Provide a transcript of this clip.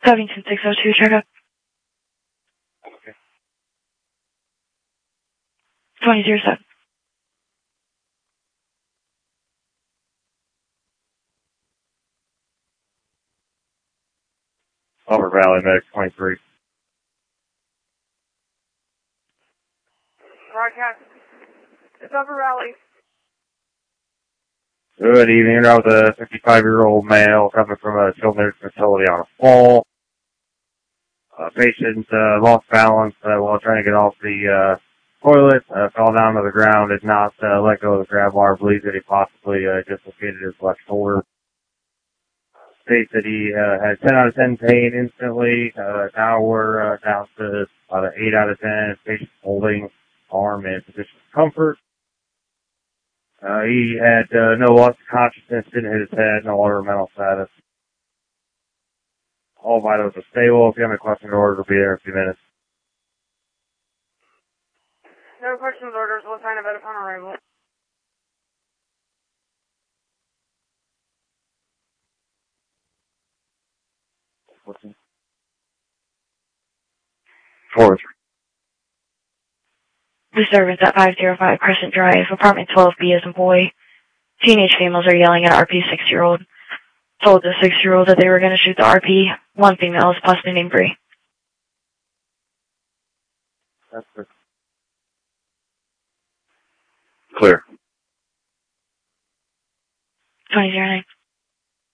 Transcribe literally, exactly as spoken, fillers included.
Covington six oh two, check up. Okay. twenty oh seven. Upper Valley Medic twenty-three. Broadcast. It's Upper Valley. Good evening. I was a fifty-five-year-old male coming from a skilled nursing facility on a fall. Uh, patient uh, lost balance uh, while trying to get off the uh, toilet, uh, fell down to the ground, did not uh, let go of the grab bar, believes that he possibly uh, dislocated his left shoulder. States that he uh, had ten out of ten pain instantly. Uh, now we're uh, down to about an eight out of ten. Patient holding arm in position of comfort. Uh, he had uh, no loss of consciousness, didn't hit his head, no other mental status. All vitals are stable. If you have any questions or orders, we'll be there in a few minutes. No questions, orders. We'll sign a bed upon arrival. What's in? Four three. Disturbance at five oh five Crescent Drive, apartment twelve B as in boy. Teenage females are yelling at R P six-year-old. Told the six-year-old that they were going to shoot the R P. One female is busted named Bree. That's good. Clear. twenty oh nine.